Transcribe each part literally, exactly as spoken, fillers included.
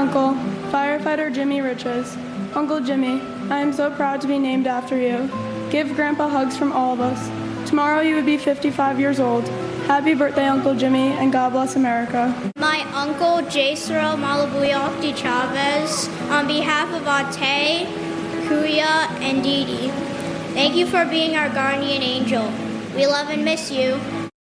uncle, firefighter Jimmy Riches. Uncle Jimmy, I am so proud to be named after you. Give Grandpa hugs from all of us. Tomorrow you would be fifty-five years old. Happy birthday, Uncle Jimmy, and God bless America. My uncle, J-Cyril Malabuyok Chavez, on behalf of Ate, Kuya, and Didi, thank you for being our guardian angel. We love and miss you.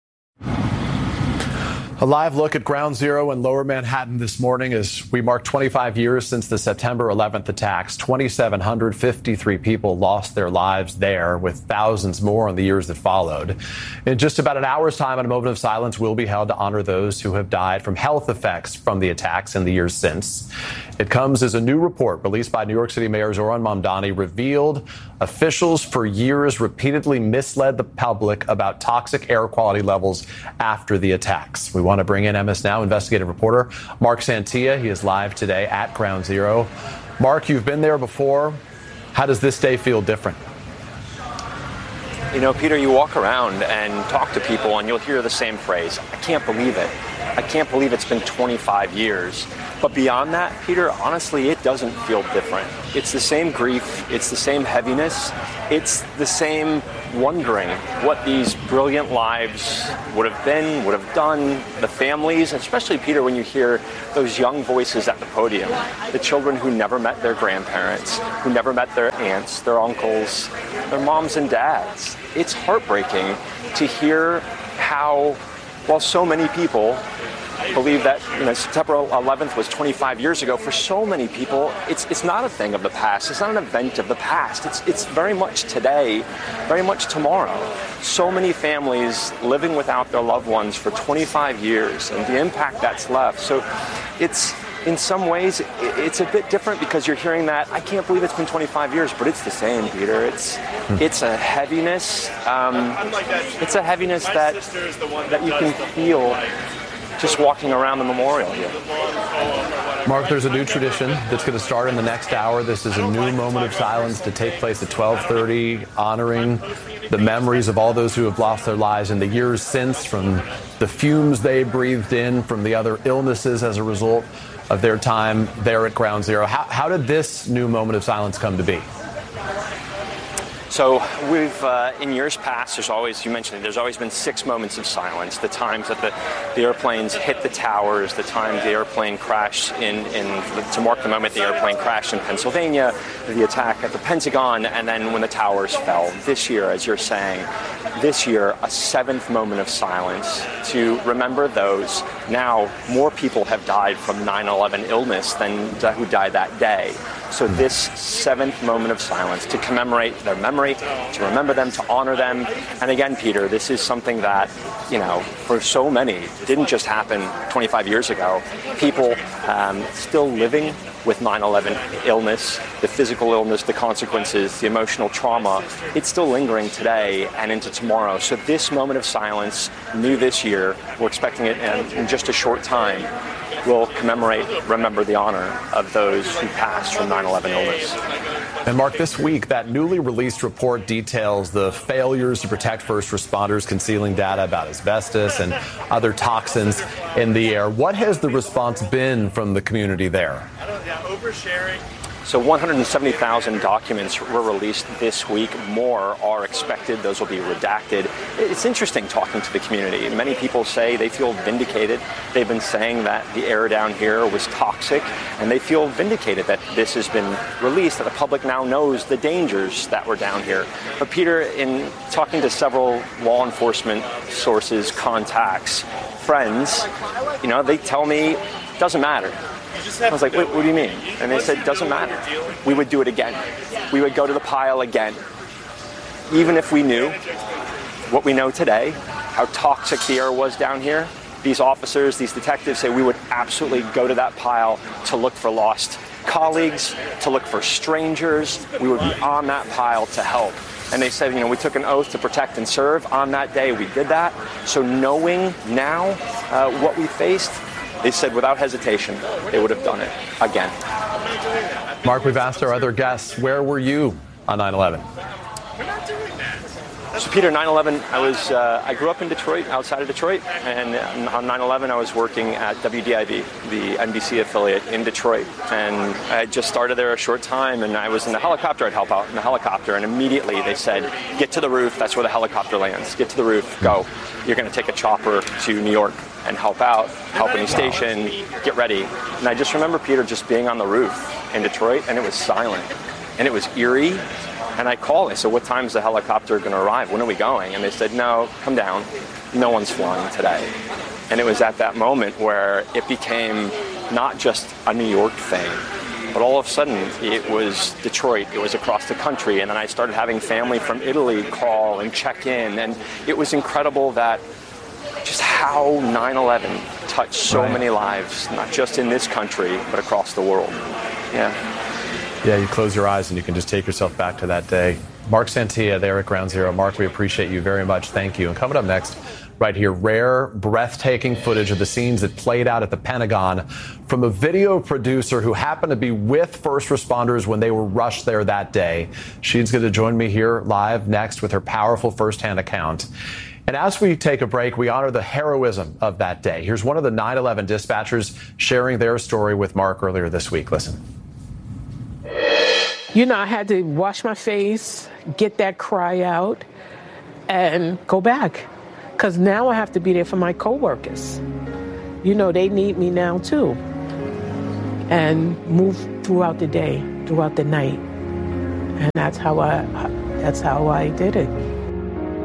A live look at Ground Zero in Lower Manhattan this morning as we mark twenty-five years since the September eleventh attacks. two thousand seven hundred fifty-three people lost their lives there, with thousands more in the years that followed. In just about an hour's time, a moment of silence will be held to honor those who have died from health effects from the attacks in the years since. It comes as a new report released by New York City Mayor Zohran Mamdani revealed officials for years repeatedly misled the public about toxic air quality levels after the attacks. We want to bring in M S Now investigative reporter Mark Santia. He is live today at Ground Zero. Mark, you've been there before. How does this day feel different? You know, Peter, you walk around and talk to people and you'll hear the same phrase. I can't believe it. I can't believe it's been twenty-five years. But beyond that, Peter, honestly, it doesn't feel different. It's the same grief. It's the same heaviness. It's the same wondering what these brilliant lives would have been, would have done, the families, especially, Peter, when you hear those young voices at the podium, the children who never met their grandparents, who never met their aunts, their uncles, their moms and dads. It's heartbreaking to hear how, while so many people believe that, you know, September eleventh was twenty-five years ago, for so many people, it's it's not a thing of the past. It's not an event of the past. It's it's very much today, very much tomorrow. So many families living without their loved ones for twenty-five years and the impact that's left. So it's, in some ways, it's a bit different because you're hearing that, I can't believe it's been twenty-five years, but it's the same, Peter. It's it's a heaviness. Um, it's a heaviness that that you can feel just walking around the memorial here. Mark, there's a new tradition that's going to start in the next hour. This is a new moment of silence to take place at twelve thirty, honoring the memories of all those who have lost their lives in the years since, from the fumes they breathed in, from the other illnesses as a result of their time there at Ground Zero. How, how did this new moment of silence come to be? So we've, uh, in years past, there's always, you mentioned it, there's always been six moments of silence. The times that the, the airplanes hit the towers, the time the airplane crashed in, in, to mark the moment the airplane crashed in Pennsylvania, the attack at the Pentagon, and then when the towers fell. This year, as you're saying, this year, a seventh moment of silence to remember those. Now, more people have died from nine eleven illness than uh, who died that day. So this seventh moment of silence to commemorate their memory, to remember them, to honor them. And again, Peter, this is something that, you know, for so many, didn't just happen twenty-five years ago. People um, still living with nine eleven illness, the physical illness, the consequences, the emotional trauma, it's still lingering today and into tomorrow. So this moment of silence, new this year, we're expecting it in, in just a short time, will commemorate, remember the honor of those who passed from nine eleven illness. And Mark, this week, that newly released report details the failures to protect first responders, concealing data about asbestos and other toxins in the air. What has the response been from the community there? Oversharing. So one hundred seventy thousand documents were released this week. More are expected. Those will be redacted. It's interesting talking to the community. Many people say they feel vindicated. They've been saying that the air down here was toxic, and they feel vindicated that this has been released, that the public now knows the dangers that were down here. But Peter, in talking to several law enforcement sources, contacts, friends, you know, they tell me it doesn't matter. I was like, wait, what do you mean? And they said, it doesn't matter. We would do it again. We would go to the pile again. Even if we knew what we know today, how toxic the air was down here, these officers, these detectives say we would absolutely go to that pile to look for lost colleagues, to look for strangers. We would be on that pile to help. And they said, you know, we took an oath to protect and serve. On that day, we did that. So knowing now uh, what we faced, they said without hesitation, they would have done it again. Mark, we've asked our other guests, where were you on nine eleven? We're not doing that. So, Peter, nine eleven, I was, uh, I grew up in Detroit, outside of Detroit, and on nine eleven I was working at W D I V, the N B C affiliate in Detroit, and I had just started there a short time, and I was in the helicopter. I'd help out in the helicopter, and immediately they said, get to the roof, that's where the helicopter lands, get to the roof, go. You're going to take a chopper to New York and help out, help any station, get ready. And I just remember, Peter, just being on the roof in Detroit, and it was silent, and it was eerie. And I called. I said, what time is the helicopter going to arrive? When are we going? And they said, no, come down. No one's flying today. And it was at that moment where it became not just a New York thing, but all of a sudden it was Detroit. It was across the country. And then I started having family from Italy call and check in. And it was incredible that just how nine eleven touched so right. many lives, not just in this country, but across the world. Yeah. Yeah, you close your eyes and you can just take yourself back to that day. Mark Santilla there at Ground Zero. Mark, we appreciate you very much. Thank you. And coming up next, right here, rare, breathtaking footage of the scenes that played out at the Pentagon from a video producer who happened to be with first responders when they were rushed there that day. She's going to join me here live next with her powerful firsthand account. And as we take a break, we honor the heroism of that day. Here's one of the nine eleven dispatchers sharing their story with Mark earlier this week. Listen. You know, I had to wash my face, get that cry out, and go back. Because now I have to be there for my coworkers. You know, they need me now, too. And move throughout the day, throughout the night. And that's how I, that's how I did it.